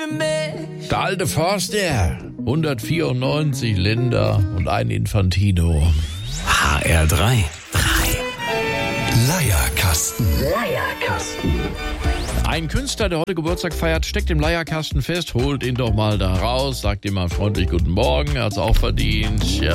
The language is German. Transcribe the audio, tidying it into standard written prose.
Der alte Forster, 194 Länder und ein Infantino. HR3. Leierkasten. Ein Künstler, der heute Geburtstag feiert, steckt im Leierkasten fest, holt ihn doch mal da raus, sagt ihm mal freundlich guten Morgen, er hat's auch verdient. Ja,